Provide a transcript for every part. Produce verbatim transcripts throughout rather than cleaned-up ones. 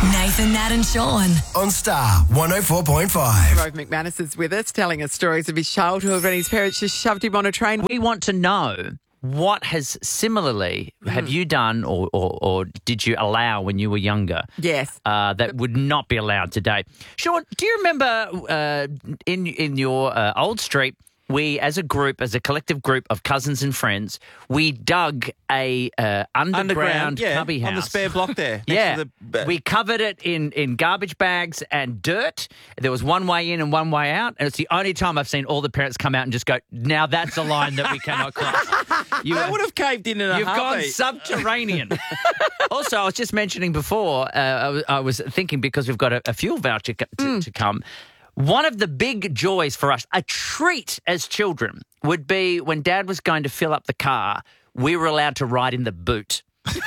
Nathan, Nat and Sean. On Star one oh four point five. Rove McManus is with us, telling us stories of his childhood when his parents just shoved him on a train. We want to know what has similarly have you done or, or, or did you allow when you were younger? Yes. Uh, that would not be allowed today. Sean, do you remember uh, in in your uh, old street, we as a group, as a collective group of cousins and friends, we dug a uh, underground, Underground, yeah, cubby house. on the spare block there. next Yeah, to the, we covered it in, in garbage bags and dirt. There was one way in and one way out, and it's the only time I've seen all the parents come out and just go, now that's a line that we cannot cross. You They would have caved in in a You've gone heartbeat. subterranean. Also, I was just mentioning before, uh, I, was, I was thinking because we've got a, a fuel voucher co- to, to come, one of the big joys for us, a treat as children, would be when Dad was going to fill up the car, we were allowed to ride in the boot.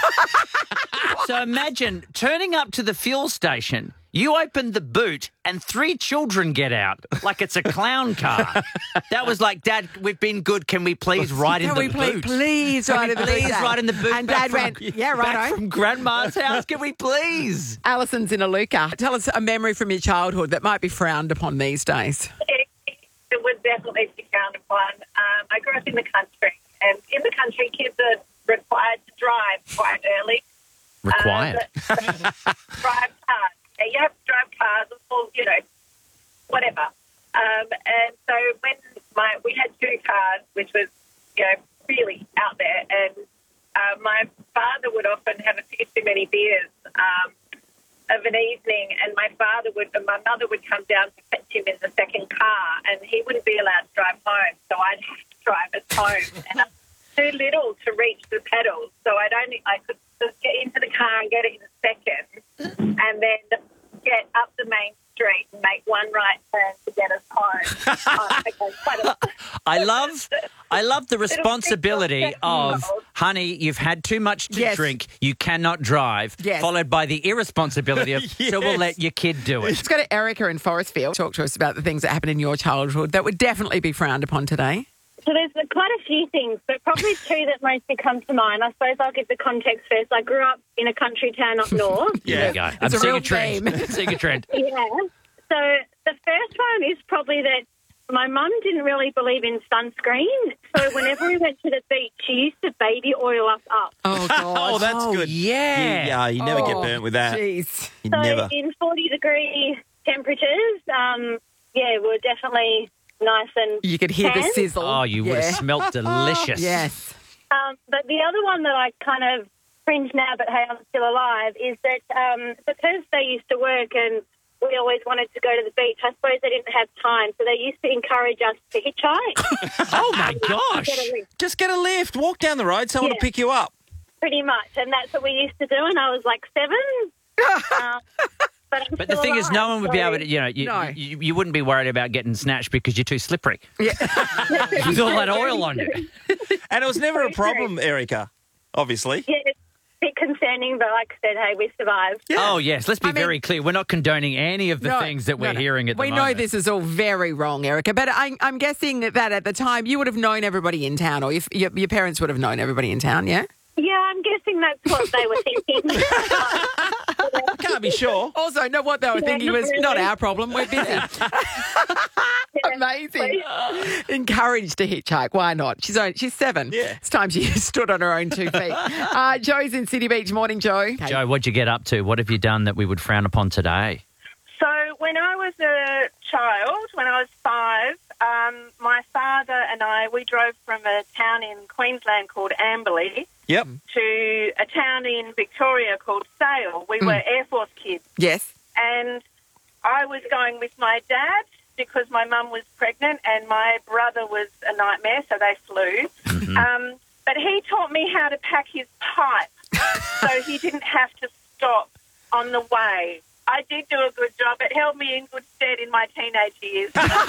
So imagine turning up to the fuel station, you open the boot and three children get out like it's a clown car. That was like, Dad, we've been good. Can we please ride in Can the we please, boot? please Can ride we in the please boot, Dad? ride in the boot? And back Dad from- went, yeah, back right. from Grandma's house. Can we please? Alison's in Aluka. Tell us a memory from your childhood that might be frowned upon these days. It, it would definitely be frowned upon. Um, I grew up in the country, and in the country, kids are required to drive quite early. Required. Um, drive cars. Yeah, you have to drive cars, or, you know, whatever. Um, and so when my we had two cars, which was, you know, really out there, and uh, my father would often have a few too many beers um, of an evening, and my father would, and my mother would come down to fetch him in the second car, and he wouldn't be allowed to drive home, so I'd have to drive us home. And I was too little to reach the pedals, so I'd only I could just get into the car and get it in a second, and then get up the main street and make one right turn to get us home. Oh, okay, quite a- I love, I love the responsibility It'll take of, us honey, you've had too much to Yes. drink, you cannot drive, Yes. followed by the irresponsibility of, so we'll Yes. let your kid do it. Let's go to Erica in Forestfield. Talk to us about the things that happened in your childhood that would definitely be frowned upon today. So there's quite a few things, but probably two that mostly come to mind. I suppose I'll give the context first. I grew up in a country town up north. There Yeah. you go. I'm It's a seeing real a trend. theme. seeing a trend. Yeah. So the first one is probably that my mum didn't really believe in sunscreen. So whenever we went to the beach, she used to baby oil us up. Oh, God. Oh, that's Oh, good. yeah. You, yeah, you never get Oh, burnt with that. Jeez. You So never. in forty degree temperatures, um, yeah, we're definitely nice and You could hear the tan. sizzle. Oh, you would have Yeah. smelt delicious. Yes. Um, but the other one that I kind of cringe now, but hey, I'm still alive, is that um, because they used to work and we always wanted to go to the beach, I suppose they didn't have time, so they used to encourage us to hitchhike. Oh, my gosh. Get a lift, Just get a lift. Walk down the road. Someone Yeah. will pick you up. pretty much, and that's what we used to do, and I was like seven. um, but I'm But the still thing is, no alive, one would be so- able to, you know, you, No. you, you wouldn't be worried about getting snatched because you're too slippery. Yeah. With all that oil on you. And it was never a Very true. problem, Erica, obviously. Yeah, it's a bit concerning, but like I said, hey, we survived. Oh, yes. Let's be I mean- very clear. We're not condoning any of the No, things that we're no, no. hearing at the we moment. know this is all very wrong, Erica, but I, I'm guessing that at the time you would have known everybody in town, or if your, your parents would have known everybody in town, yeah? Yeah, I'm guessing that's what they were thinking. Can't be sure. Also, no, what they were Yeah, thinking not was, really. not our problem, we're busy. Amazing. Encouraged to hitchhike. Why not? She's only, she's seven. Yeah. It's time she stood on her own two feet. Uh, Joe's in City Beach. Morning, Joe. Joe, what'd you get up to? What have you done that we would frown upon today? So when I was a child, when I was five, um, my father and I, we drove from a town in Queensland called Amberley Yep. to a town in Victoria called Sale. We were Air Force kids. Yes. And I was going with my dad because my mum was pregnant and my brother was a nightmare, so they flew. Um, but he taught me how to pack his pipe so he didn't have to stop on the way. I did do a good job. It held me in good stead in my teenage years.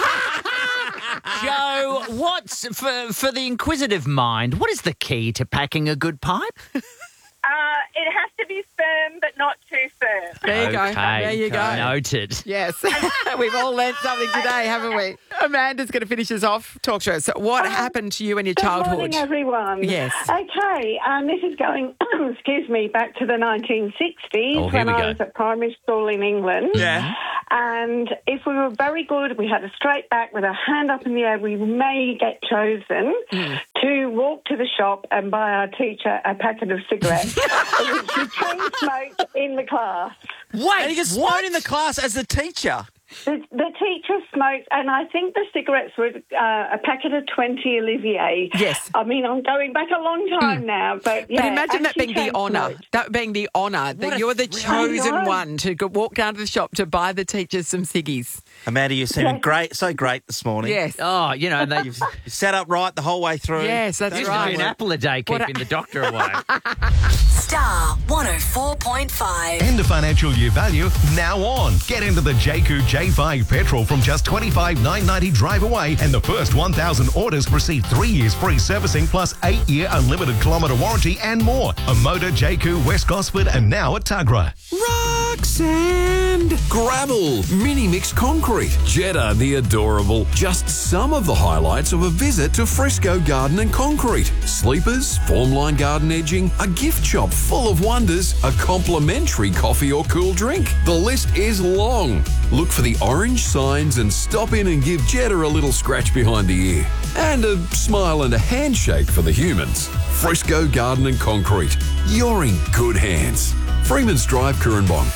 Joe, what's, for, for the inquisitive mind, what is the key to packing a good pipe? Uh, it has to be firm, but not too firm. There you go. Okay. There you go. Noted. Yes. We've all learnt something today, haven't we? Amanda's going to finish us off. Talk to us. So what happened to you in your Good childhood? morning, everyone. Yes. Okay, um, this is going, excuse me, back to the nineteen sixties Oh, here when we I go. was at primary school in England. Yeah. And if we were very good, we had a straight back with a hand up in the air, we may get chosen to walk to the shop and buy our teacher a packet of cigarettes, which she chain smoked in the class. Wait, and you get smoked in the class as the teacher. The, the teacher smoked, and I think the cigarettes were uh, a packet of twenty Olivier. Yes. I mean, I'm going back a long time now, but yeah. But imagine that actually being the chain honour, smoked. that being the honour, that a you're the thrill. chosen I know. one to go walk down to the shop to buy the teachers some ciggies. Amanda, you're seeming Yes. great, so great this morning. Yes. Oh, you know, they You've you sat upright the whole way through. Yes, that's used to right. be an apple a day What a- keeping the doctor away. Star one oh four point five. End of financial year value now on. Get into the J Q J five petrol from just twenty-five thousand nine hundred ninety drive away, and the first one thousand orders receive three years free servicing plus eight year unlimited kilometre warranty and more. A Motor, J Q, West Gosford, and now at Tugra. Rock, sand, gravel, mini mixed concrete, Jetta the adorable. Just some of the highlights of a visit to Frisco Garden and Concrete. Sleepers, formline garden edging, a gift shop full of wonders, a complimentary coffee or cool drink. The list is long. Look for the orange signs and stop in and give Jetta a little scratch behind the ear. And a smile and a handshake for the humans. Frisco Garden and Concrete. You're in good hands. Freeman's Drive, Currumbong.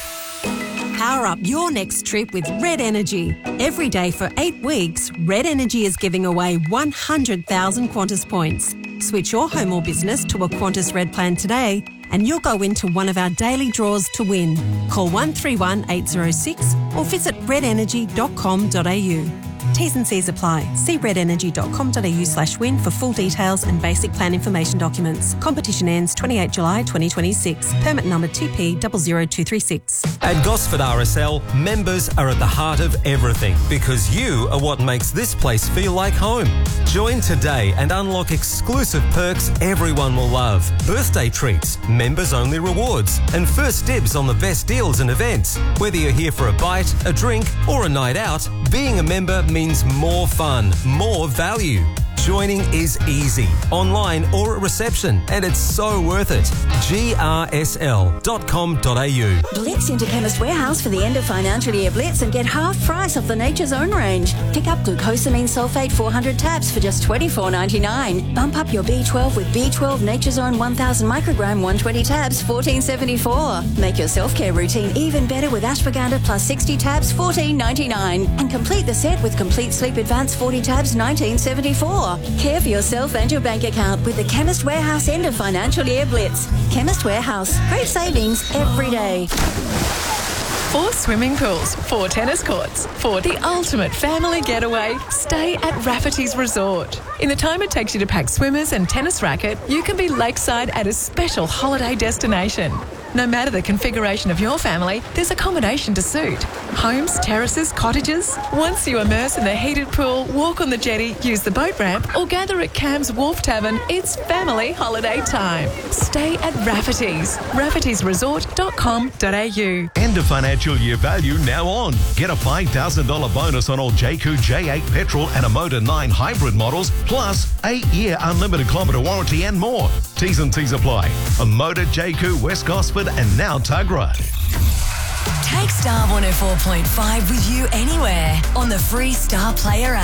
Power up your next trip with Red Energy. Every day for eight weeks, Red Energy is giving away one hundred thousand Qantas points. Switch your home or business to a Qantas Red plan today and you'll go into one of our daily draws to win. Call one three one eight oh six or visit red energy dot com dot a u. T's and C's apply. See red energy dot com dot a u slash win for full details and basic plan information documents. Competition ends twenty-eighth of July twenty twenty-six. Permit number T P zero zero two three six. At Gosford R S L, members are at the heart of everything because you are what makes this place feel like home. Join today and unlock exclusive perks everyone will love. Birthday treats, members-only rewards, and first dibs on the best deals and events. Whether you're here for a bite, a drink, or a night out, being a member means more fun, more value. Joining is easy, online or at reception, and it's so worth it. G R S L dot com dot a u. Blitz into Chemist Warehouse for the end of financial year blitz and get half price off the Nature's Own range. Pick up glucosamine sulfate four hundred tabs for just twenty-four ninety-nine. Bump up your B twelve with B twelve Nature's Own one thousand microgram one hundred twenty tabs, fourteen seventy-four. Make your self-care routine even better with ashwagandha plus sixty tabs, fourteen ninety-nine. And complete the set with Complete Sleep Advance forty tabs, nineteen seventy-four. Care for yourself and your bank account with the Chemist Warehouse end of financial year blitz. Chemist Warehouse. Great savings every day. Four swimming pools, four tennis courts. For the ultimate family getaway, stay at Rafferty's Resort. In the time it takes you to pack swimmers and tennis racket, you can be lakeside at a special holiday destination. No matter the configuration of your family, there's accommodation to suit. Homes, terraces, cottages. Once you immerse in the heated pool, walk on the jetty, use the boat ramp, or gather at Cam's Wharf Tavern, it's family holiday time. Stay at Rafferty's. raffertys resort dot com dot a u. End of financial year value now on. Get a five thousand dollars bonus on all J Q J eight petrol and a Motor nine hybrid models, plus eight year unlimited kilometre warranty and more. T's and C's apply. A Motor, J Q, West Gosford, and now Tugra. Take Star one oh four point five with you anywhere on the free Star Player app.